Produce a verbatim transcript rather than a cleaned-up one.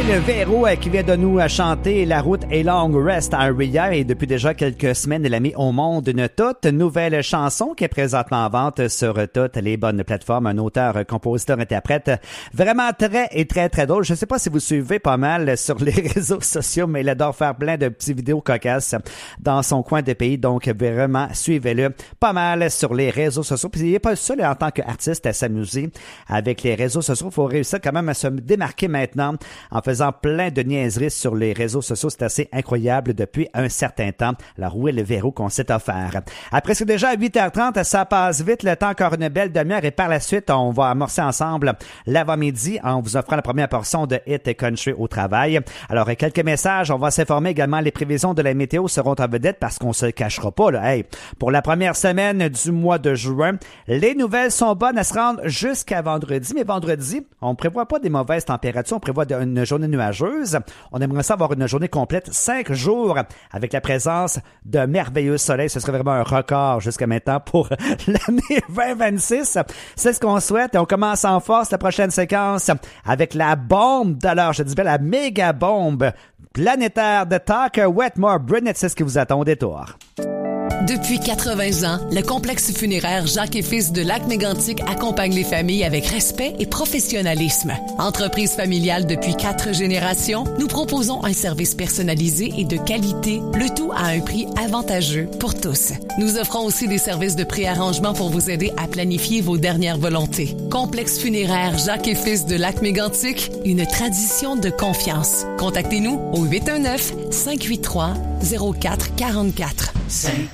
Le Verrou qui vient de nous chanter La route est longue, Rest Aria, et depuis déjà quelques semaines, elle a mis au monde une toute nouvelle chanson qui est présentement en vente sur toutes les bonnes plateformes. Un auteur, compositeur, interprète vraiment très et très très drôle. Je ne sais pas si vous suivez pas mal sur les réseaux sociaux, mais il adore faire plein de petites vidéos cocasses dans son coin de pays. Donc vraiment, suivez-le pas mal sur les réseaux sociaux. Puis il n'est pas le seul en tant qu'artiste à s'amuser avec les réseaux sociaux. Il faut réussir quand même à se démarquer maintenant en faisant plein de niaiseries sur les réseaux sociaux. C'est assez incroyable depuis un certain temps. Alors, où est le verrou qu'on s'est offert? Après, c'est déjà à huit heures trente, ça passe vite. Le temps, encore une belle demi-heure. Et par la suite, on va amorcer ensemble l'avant-midi en vous offrant la première portion de Hit Country au travail. Alors, quelques messages. On va s'informer également. Les prévisions de la météo seront en vedette parce qu'on se cachera pas, là. Hey, pour la première semaine du mois de juin, les nouvelles sont bonnes à se rendre jusqu'à vendredi. Mais vendredi, on ne prévoit pas des mauvaises températures. On prévoit une journée nuageuse. On aimerait ça avoir une journée complète, cinq jours, avec la présence de merveilleux soleil. Ce serait vraiment un record jusqu'à maintenant pour l'année vingt vingt-six. C'est ce qu'on souhaite. Et on commence en force la prochaine séquence avec la bombe d'alors, je dis bien la méga bombe planétaire de Tucker Wetmore Burnett. C'est ce qui vous attend au détour. Depuis quatre-vingts ans, le complexe funéraire Jacques et Fils de Lac-Mégantic accompagne les familles avec respect et professionnalisme. Entreprise familiale depuis quatre générations, nous proposons un service personnalisé et de qualité, le tout à un prix avantageux pour tous. Nous offrons aussi des services de préarrangement pour vous aider à planifier vos dernières volontés. Complexe funéraire Jacques et Fils de Lac-Mégantic, une tradition de confiance. Contactez-nous au huit un neuf, cinq huit trois, zéro quatre quatre quatre.